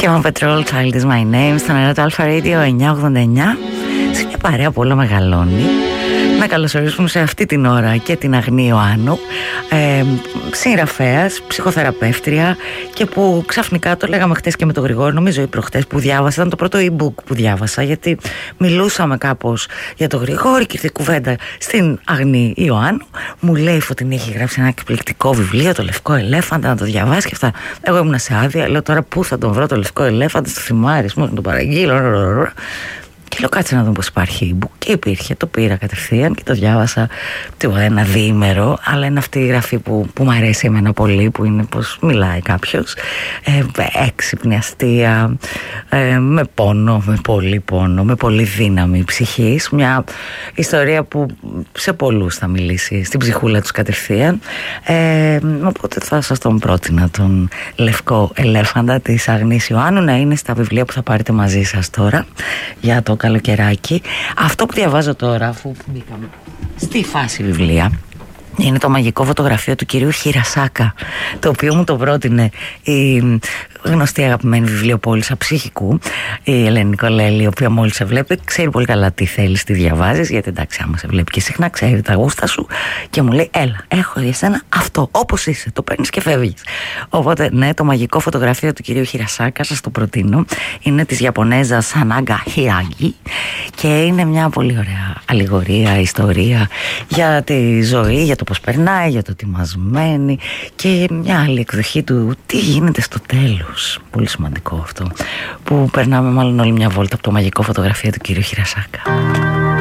Και ο Petrol Child is my name στον αέρα του Alpha Radio 989. Σε μια παρέα που όλο μεγαλώνει. Να καλωσορίσουμε σε αυτή την ώρα και την Αγνή Ιωάννου, συγγραφέας, ψυχοθεραπεύτρια, και που ξαφνικά, το λέγαμε χτες και με τον Γρηγόρη, νομίζω ή προχτές, που διάβασα, ήταν το πρώτο e-book που διάβασα, γιατί μιλούσαμε κάπως για τον Γρηγόρη και ήρθε κουβέντα στην Αγνή Ιωάννου. Μου λέει, Φωτεινή, έχει γράψει ένα εκπληκτικό βιβλίο, το Λευκό Ελέφαντα, να το διαβάσει και αυτά. Εγώ ήμουν σε άδεια, λέω τώρα πού θα τον βρω το Λευκό Ελέφαντα, στο Θυμάρι, μου τον παραγγείλω. Και λέω, κάτσε να δούμε πως υπάρχει e-book. Και υπήρχε, το πήρα κατευθείαν και το διάβασα. Τίποτα, ένα διήμερο, αλλά είναι αυτή η γραφή που μου αρέσει εμένα πολύ, που είναι πως μιλάει κάποιος, έξυπνη, αστεία, με πόνο, με πολύ πόνο, με πολύ δύναμη ψυχής. Μια ιστορία που σε πολλούς θα μιλήσει στην ψυχούλα τους κατευθείαν. Οπότε θα σας τον πρότεινα, τον Λευκό Ελέφαντα της Αγνής Ιωάννου, να είναι στα βιβλία που θα πάρετε μαζί σας τώρα για το καλοκαιράκι. Αυτό που διαβάζω τώρα, αφού μπήκαμε στη φάση βιβλία, είναι το μαγικό φωτογραφείο του κυρίου Χιρασάκα, το οποίο μου το πρότεινε η γνωστή αγαπημένη βιβλιοπόλησα ψυχικού, η Ελένη Κολέλη, η οποία μόλις σε βλέπει ξέρει πολύ καλά τι θέλεις, τι διαβάζεις, γιατί εντάξει, άμα σε βλέπει και συχνά ξέρει τα γούστα σου, και μου λέει, έλα, έχω για σένα αυτό, όπως είσαι, το παίρνεις και φεύγεις. Οπότε ναι, το μαγικό φωτογραφείο του κυρίου Χιρασάκα σας το προτείνω. Είναι της Ιαπωνέζας Σανάγκα Χιάγκη και είναι μια πολύ ωραία αλληγορία, ιστορία για τη ζωή, για το πώς περνάει, για το τι μας μένει, και μια άλλη εκδοχή του τι γίνεται στο τέλος. Πολύ σημαντικό αυτό, που περνάμε μάλλον όλη μια βόλτα από το μαγικό φωτογραφία του κύριου Χιρασάκα.